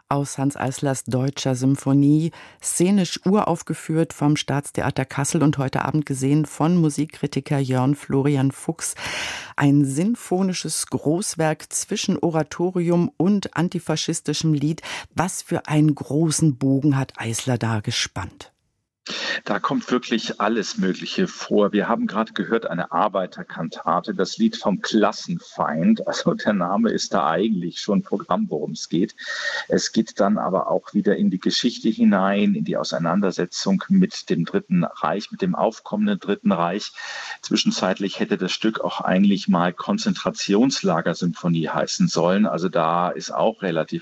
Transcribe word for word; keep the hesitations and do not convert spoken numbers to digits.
aus Hanns Eislers Deutscher Symphonie, szenisch uraufgeführt vom Staatstheater Kassel und heute Abend gesehen von Musikkritiker Jörn Florian Fuchs. Ein sinfonisches Großwerk zwischen Oratorium und antifaschistischem Lied. Was für einen großen Bogen hat Eisler da gespannt? Da kommt wirklich alles Mögliche vor. Wir haben gerade gehört, eine Arbeiterkantate, das Lied vom Klassenfeind. Also der Name ist da eigentlich schon Programm, worum es geht. Es geht dann aber auch wieder in die Geschichte hinein, in die Auseinandersetzung mit dem Dritten Reich, mit dem aufkommenden Dritten Reich. Zwischenzeitlich hätte das Stück auch eigentlich mal Konzentrationslagersymphonie heißen sollen. Also da ist auch relativ